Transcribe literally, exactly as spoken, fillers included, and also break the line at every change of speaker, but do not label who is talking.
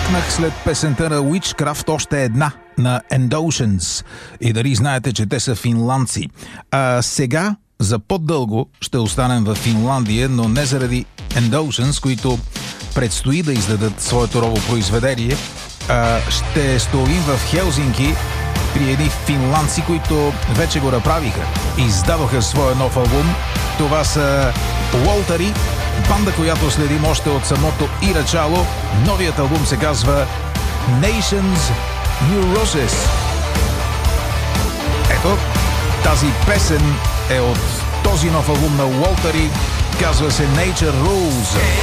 Махнах след песента на Witchcraft още една на Endoceans. И дали знаете, че те са финландци. А сега за по-дълго ще останем в Финландия, но не заради Endoceans, които предстои да издадат своето ново произведение. А ще стоим в Хелзинки при едни финландци, които вече го направиха. Издадоха своя нов албум. Това са Уолтари, банда, която следим още от самото и начало. Новият албум се казва Nations Neurosis. Ето, тази песен е от този нов албум на Уолтари. Казва се Nature Rules.